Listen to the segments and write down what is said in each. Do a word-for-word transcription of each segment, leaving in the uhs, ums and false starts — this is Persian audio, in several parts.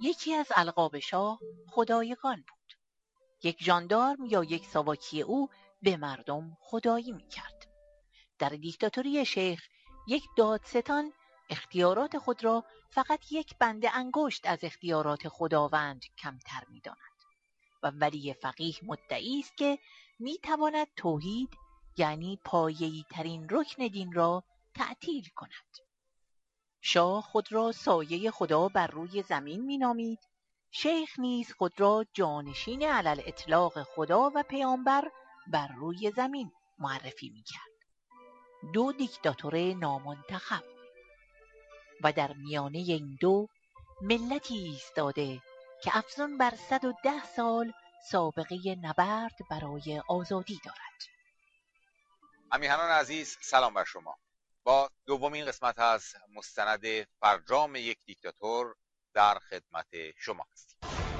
یکی از القاب شاه خدایگان بود. یک ژاندارم یا یک ساواکی او به مردم خدایی میکرد. در دیکتاتوری شیخ یک دادستان اختیارات خود را فقط یک بند انگشت از اختیارات خداوند کمتر می‌داند و ولی فقیه مدعی است که می‌تواند توحید یعنی پایه‌ای ترین رکن دین را تعطیل کند. شاه خود را سایه خدا بر روی زمین می‌نامید. شیخ نیز خود را جانشین علی الاطلاق خدا و پیامبر بر روی زمین معرفی می‌کرد. دو دیکتاتور نامنتخب و در میانه این دو ملتی ایستاده که افزون بر صد و ده سال سابقه نبرد برای آزادی دارد. امیهنان عزیز، سلام بر شما. با دومین قسمت از مستند فرجام یک دیکتاتور در خدمت شما هستیم.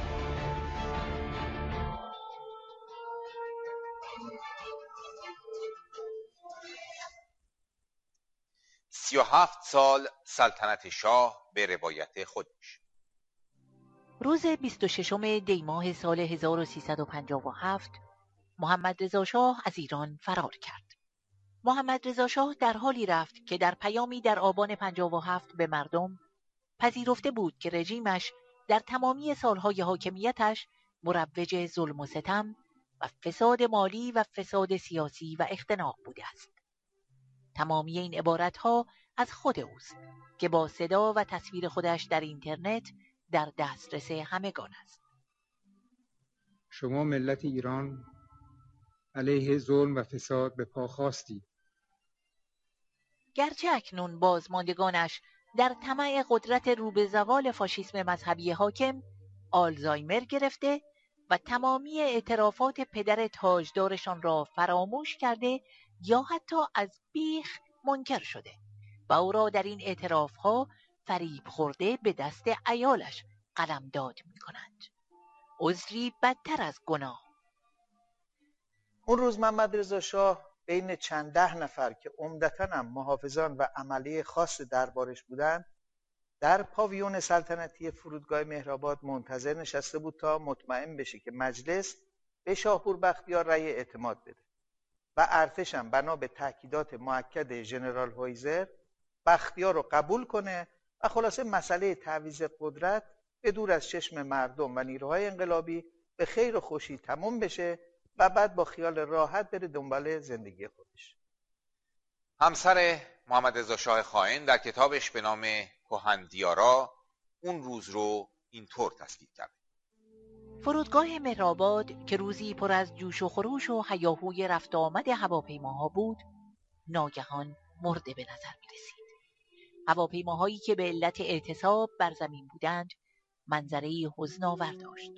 سی و هفت سال سلطنت شاه به روایت خودش. روز بیست و ششم دی ماه سال هزار و سیصد و پنجاه و هفت محمد رضا شاه از ایران فرار کرد. محمد رضا شاه در حالی رفت که در پیامی در آبان پنجاه و هفت به مردم پذیرفته بود که رژیمش در تمامی سالهای حاکمیتش مروج ظلم و ستم و فساد مالی و فساد سیاسی و اختناق بوده است. تمامی این عبارتها از خود اوست که با صدا و تصویر خودش در اینترنت در دسترس همگان است. شما ملت ایران علیه ظلم و فساد به پا خاستید. گرچه اکنون بازماندگانش در طمع قدرت رو به زوال فاشیسم مذهبی حاکم آلزایمر گرفته و تمامی اعترافات پدر تاجدارشان را فراموش کرده یا حتی از بیخ منکر شده و او را در این اعترافها فریب خورده به دست عیالش قلمداد می کنند. عذری بدتر از گناه. اون روز محمد رضا شاه بین چند ده نفر که عمدتاً هم محافظان و عملی خاص دربارش بودند در پاویون سلطنتی فرودگاه مهرآباد منتظر نشسته بود تا مطمئن بشه که مجلس به شاپور بختیار رأی اعتماد بده و ارتش هم بنا به تاکیدات مؤکد ژنرال هویزر بختیار رو قبول کنه و خلاصه مسئله تعویض قدرت به دور از چشم مردم و نیروهای انقلابی به خیر و خوشی تموم بشه و بعد با خیال راحت بره دنبال زندگی خودش. همسر محمد رضا شاه خائن در کتابش به نام کهندیارا اون روز رو اینطور تصویر کرد. فرودگاه مهرآباد که روزی پر از جوش و خروش و هیاهوی رفت آمد هواپیماها بود، ناگهان مرده به نظر می رسید. هواپیماهایی که به علت اعتصاب بر زمین بودند، منظره‌ای حزن‌آور داشت.